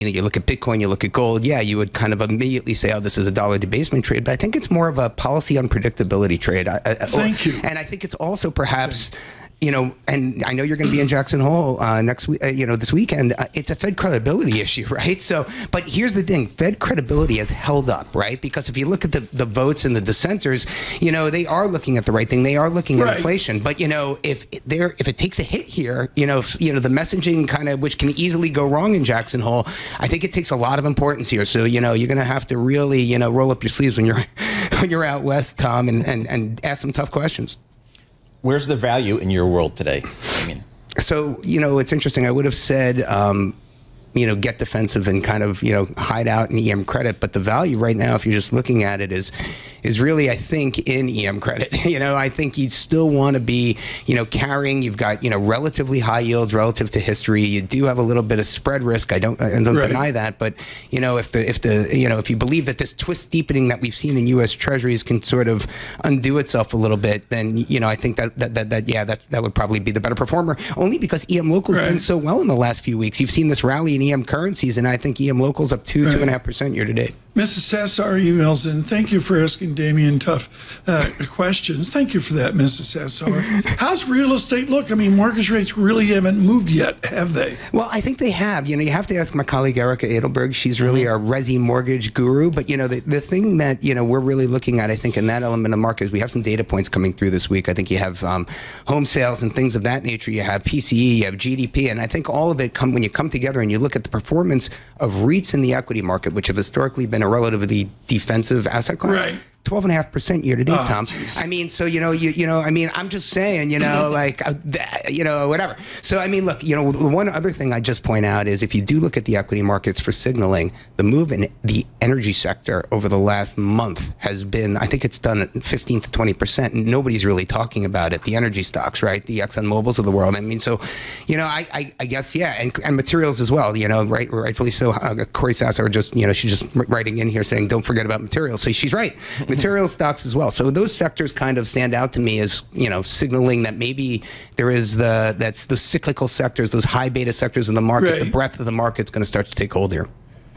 you look at Bitcoin, you look at gold, yeah, you would kind of immediately say, oh, this is a dollar debasement trade. But I think it's more of a policy unpredictability trade. Thank you. And I think it's also perhaps, and I know you're going to be in Jackson Hole next week, this weekend. It's a Fed credibility issue, right? So, but here's the thing: Fed credibility has held up, right? Because if you look at the votes and the dissenters, they are looking at the right thing. They are looking at inflation. But if it takes a hit here, the messaging kind of, which can easily go wrong in Jackson Hole, I think it takes a lot of importance here. So you're going to have to really roll up your sleeves when you're out west, Tom, and ask some tough questions. Where's the value in your world today? So, it's interesting. I would have said, get defensive and kind of, hide out in EM credit. But the value right now, if you're just looking at it, is really, I think, in EM credit. I think you still want to be, carrying. You've got, relatively high yields relative to history. You do have a little bit of spread risk. I don't deny that. But, if you believe that this twist steepening that we've seen in U.S. Treasuries can sort of undo itself a little bit, then, I think that would probably be the better performer. Only because EM local's done so well in the last few weeks. You've seen this rally in EM currencies, and I think EM local's up 2.5% year to date. Mrs. Sassar emails in. Thank you for asking Damien tough questions. Thank you for that, Mrs. Sassar. How's real estate look? I mean, mortgage rates really haven't moved yet, have they? Well, I think they have. You have to ask my colleague Erica Edelberg. She's really our resi mortgage guru. But, the thing that, we're really looking at, I think, in that element of the market is we have some data points coming through this week. I think you have home sales and things of that nature. You have PCE, you have GDP. And I think all of it, when you come together and you look at the performance of REITs in the equity market, which have historically been a relatively defensive asset class. Right. 12.5% year to date, Tom. Geez. I mean, so, I'm just saying, whatever. So, I mean, look, the one other thing I just point out is if you do look at the equity markets for signaling, the move in the energy sector over the last month has been, I think it's done at 15 to 20%. And nobody's really talking about it. The energy stocks, right? The ExxonMobils of the world. I mean, so, I guess, yeah. And materials as well, rightfully so. Corey Sasser just, she's just writing in here saying, don't forget about materials. So she's right. Material stocks as well. So those sectors kind of stand out to me as, signaling that maybe there is that's the cyclical sectors, those high beta sectors in the market, the breadth of the market's going to start to take hold here.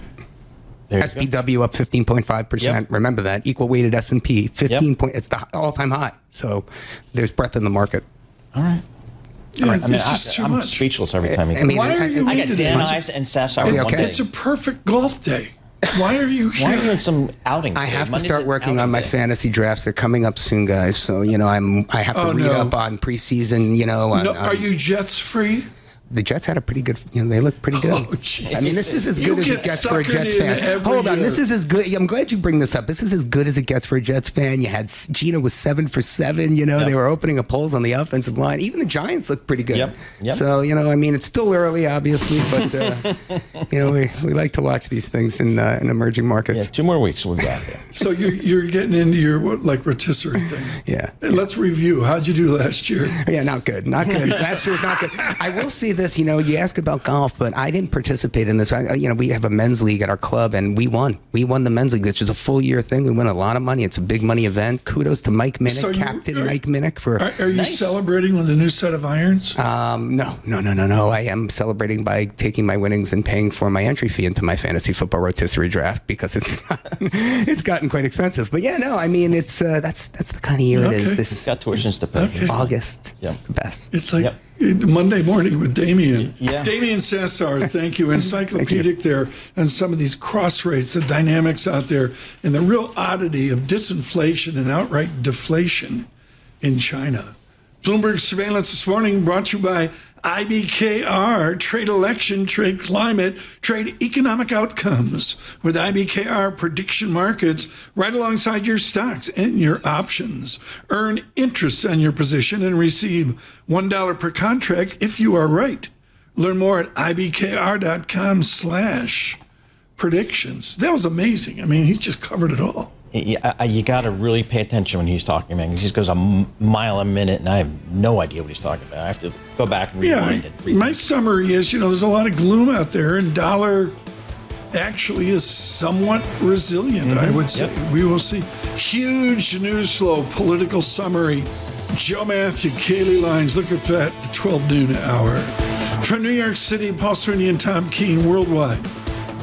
SPW up 15.5%. Yep. Remember that. Equal weighted S&P, 15 point. It's the all-time high. So there's breadth in the market. All right. Yeah, I mean, I'm speechless every time. Why are you I got Dan Ives and Sassar one day. It's a perfect golf day. Why are you here? Why are you in some outings? I have to start working on my fantasy drafts. They're coming up soon, guys. So, I have to read up on preseason, are you Jets free? The Jets had a pretty good, they look pretty good. Oh, I mean, this is as good as it gets for a Jets fan. Hold on, this is as good. I'm glad you bring this up. This is as good as it gets for a Jets fan. You had Gino was 7 for 7. They were opening up holes on the offensive line. Even the Giants look pretty good. Yep. So, I mean, it's still early, obviously, but we like to watch these things in emerging markets. Yeah, 2 more weeks we'll got there. So you're getting into your rotisserie thing. Yeah. And let's review. How'd you do last year? Yeah, not good. Last year was not good. I will say this, you ask about golf, but I didn't participate in this. We have a men's league at our club, and we won. We won the men's league, which is a full year thing. We win a lot of money. It's a big money event. Kudos to Mike Minnick, Captain Mike Minnick. Are you celebrating with a new set of irons? No. I am celebrating by taking my winnings and paying for my entry fee into my fantasy football rotisserie draft because it's gotten quite expensive. But yeah, no, I mean, it's that's the kind of year it is. This got tuitions to pay. Okay. August. It's the best. It's like Monday morning with Damien. Yeah. Damien Sassar, thank you. Encyclopedic there on some of these cross rates, the dynamics out there, and the real oddity of disinflation and outright deflation in China. Bloomberg Surveillance this morning brought to you by IBKR, trade election, trade climate, trade economic outcomes with IBKR prediction markets right alongside your stocks and your options. Earn interest on your position and receive $1 per contract if you are right. Learn more at ibkr.com/predictions. That was amazing. I mean, he just covered it all. You got to really pay attention when he's talking, man. He just goes a mile a minute, and I have no idea what he's talking about. I have to go back and rewind it. My summary is, there's a lot of gloom out there, and dollar actually is somewhat resilient, I would say. Yep. We will see. Huge news flow, political summary. Joe Matthew, Kaylee Lines, look at that, the 12 noon hour. From New York City, Paul Sweeney and Tom Keene, worldwide.